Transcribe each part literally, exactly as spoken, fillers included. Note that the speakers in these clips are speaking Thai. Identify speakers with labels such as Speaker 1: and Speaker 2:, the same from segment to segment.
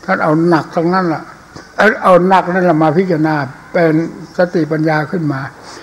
Speaker 1: ท่านเอาหนักทั้งนั้นล่ะเอาหนักนั่นแหละมาพิจารณาเป็นสติปัญญาขึ้นมา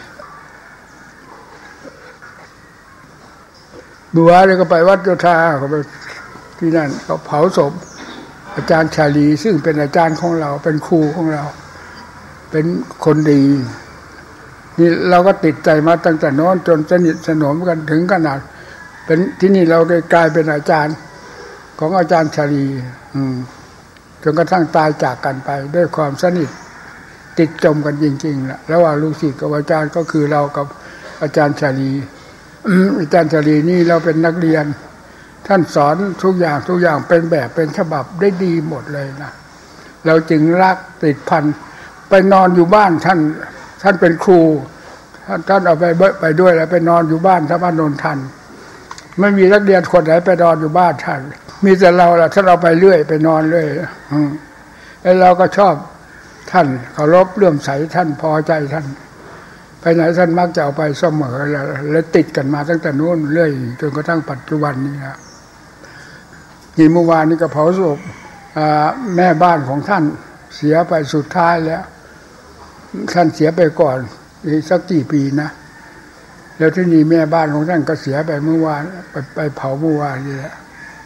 Speaker 1: บัวเลยก็ไปวัดโยธาเขาไปที่นั่นเขาเผาศพอาจารย์ชาลีซึ่งเป็นอาจารย์ของเราเป็นครูของเราเป็นคนดีนี่เราก็ติดใจมาตั้งแต่น้นจนสนิทสนมกันถึงขนาดเป็นที่นี่เรากลายเป็นอาจารย์ของอาจารย์ชาลีอืมจนกระทั่งตายจากกันไปด้วยความสนิทติดจมกันจริงๆแหละระหว่างลูกศิษย์กับอาจารย์ก็คือเรากับอาจารย์ชาลีอาจารย์ชาลีนี่เราเป็นนักเรียนท่านสอนทุกอย่างทุกอย่างเป็นแบบเป็นฉบับได้ดีหมดเลยนะเราจึงรักติดพันไปนอนอยู่บ้านท่านท่านเป็นครูท่านท่านเอาไปไปด้วยแล้วไปนอนอยู่บ้านท่านบ้านนนทันไม่มีนักเรียนคนไหนไปนอนอยู่บ้านท่านมีแต่เราล่ะท่านเอาไปเรื่อยไปนอนเรื่อยอืมแล้วเราก็ชอบท่านเคารพเลื่อมใสท่านพอใจท่านไปไหนท่านมักจะเอาไปเสมอแล้วติดกันมาตั้งแต่นู้นเรื่อยจนกระทั่งปัจจุบันนี้นะนี่เมื่อวานนี้ก็เผาศพแม่บ้านของท่านเสียไปสุดท้ายแล้วท่านเสียไปก่อนอีกสักกี่ปีนะแล้วที่นี่แม่บ้านของท่านก็เสียไปเมื่อวานไปไปเผาเมื่อวานนี่แหละ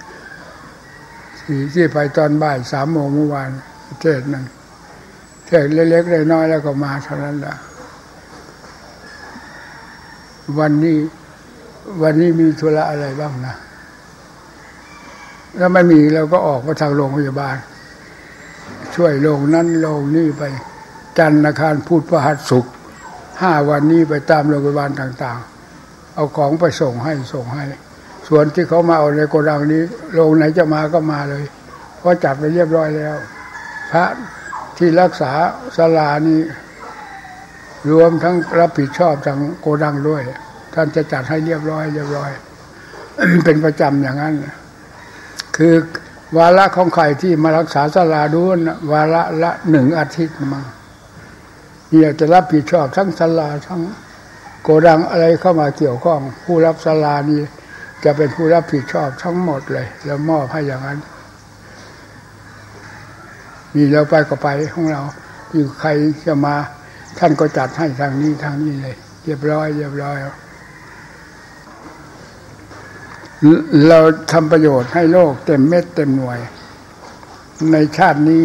Speaker 1: ที่ที่ไปตอนบ่ายสามโมงเมื่อวานเทศนั่นเทศเล็กๆน้อยๆแล้วก็มาเท่านั้นแหละวันนี้วันนี้มีธุระอะไรบ้างนะถ้าไม่มีเราก็ออกมาทางโรงพยาบาลช่วยโรงนั้นโรงนี้ไปจันทร์อังคารพุธพฤหัสศุกร์ห้าวันนี้ไปตามโรงพยาบาลต่างๆเอาของไปส่งให้ส่งให้ส่วนที่เขามาเอาในโกดังนี้โรงไหนจะมาก็มาเลยเพราะจัดไปเรียบร้อยแล้วพระที่รักษาศาลานี้รวมทั้งรับผิดชอบทางโกดังด้วยท่านจะจัดให้เรียบร้อยเรียบร้อย เป็นประจำอย่างนั้นคือวาระของใครที่มารักษาศาลาด้วยวาระละหนึ่งอาทิตย์มาเนี่ยจะรับผิดชอบทั้งศาลาทั้งโกดังอะไรเข้ามาเกี่ยวข้องผู้รับศาลานี้จะเป็นผู้รับผิดชอบทั้งหมดเลยแล้วมอบให้อย่างนั้นมีเราไปก็ไปของเราอยู่ใครจะมาท่านก็จัดให้ทางนี้ทางนี้เลยเรียบร้อยเรียบร้อยเราทำประโยชน์ให้โลกเต็มเม็ดเต็มหน่วยในชาตินี้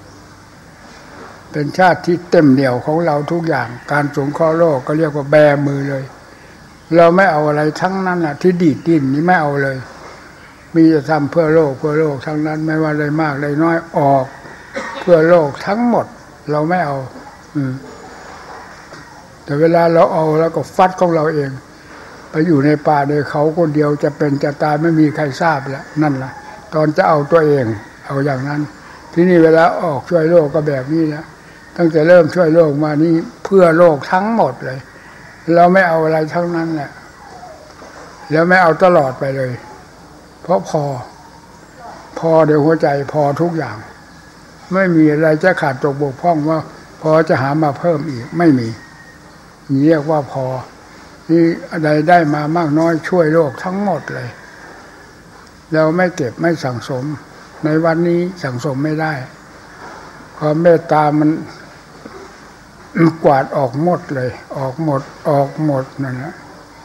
Speaker 1: เป็นชาติที่เต็มเหนี่ยวของเราทุกอย่างการสงเคราะห์โลกก็เรียกว่าแบมือเลยเราไม่เอาอะไรทั้งนั้นน่ะที่ดีดดิ้นนี้ไม่เอาเลยมีจะทำเพื่อโลกเพื่อโลกทั้งนั้นไม่ว่าใดมากใดน้อยออกเพื่อโลกทั้งหมดเราไม่เอาอืมแต่เวลาเราเอาแล้วก็ฟัดของเราเองไปอยู่ในป่าในเขาคนเดียวจะเป็นจะตายไม่มีใครทราบแล้วนั่นล่ะตอนจะเอาตัวเองเอาอย่างนั้นที่นี่เวลาออกช่วยโลกก็แบบนี้นะตั้งแต่เริ่มช่วยโลกมานี่เพื่อโลกทั้งหมดเลยเราไม่เอาอะไรทั้งนั้นแหละแล้วไม่เอาตลอดไปเลยเพราะพอพอเดี๋ยวหัวใจพอทุกอย่างไม่มีอะไรจะขาดตกบกพร่องว่าพอจะหามาเพิ่มอีกไม่มีเรียกว่าพอนี่อะไรได้มามากน้อยช่วยโลกทั้งหมดเลยเราไม่เก็บไม่สั่งสมในวันนี้สั่งสมไม่ได้ความเมตตามันกวาดออกหมดเลยออกหมดออกหมดนั่นแหละ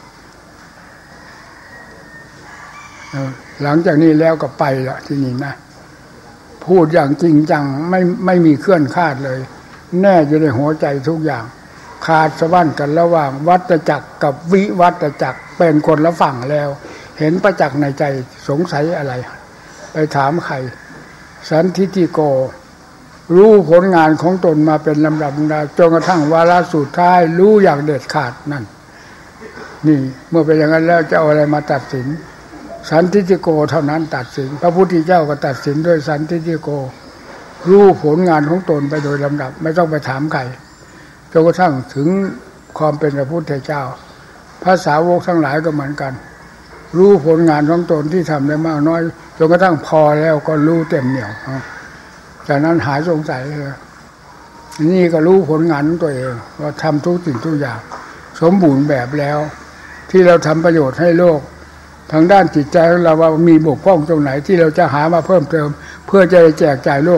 Speaker 1: หลังจากนี้แล้วก็ไปละที่นี่นะพูดอย่างจริงจังไม่ไม่มีเคลื่อนคลาดเลยแน่อยู่ในหัวใจทุกอย่างขาดสะบั้นกันระหว่างวัฏจักรกับวิวัฏจักรเป็นคนละฝั่งแล้วเห็นประจักษ์ในใจสงสัยอะไรไปถามใครสันทิฏฐิโกรู้ผลงานของตนมาเป็นลำดับดาจนกระทั่งวาระสุดท้ายรู้อย่างเด็ดขาดนั่นนี่เมื่อเป็นอย่างนั้นแล้วจะเอาอะไรมาตัดสินสันทิฏฐิโกเท่านั้นตัดสินพระพุทธเจ้าก็ตัดสินด้วยสันทิฏฐิโกรู้ผลงานของตนไปโดยลำดับไม่ต้องไปถามใครจนกระทั่งถึงความเป็นพระพุทธเจ้าพระสาวกทั้งหลายก็เหมือนกันรู้ผลงานของตนที่ทำได้มากน้อยจนกระทั่งพอแล้วก็รู้เต็มเหนี่ยวจากนั้นหายสงสัยเลยนี่ก็รู้ผลงานของตัวเองว่าทำทุกสิ่งทุกอย่างสมบูรณ์แบบแล้วที่เราทำประโยชน์ให้โลกทางด้านจิตใจของเราว่ามีบกพร่องตรงไหนที่เราจะหามาเพิ่มเติมเพื่อจะแจกจ่ายโลก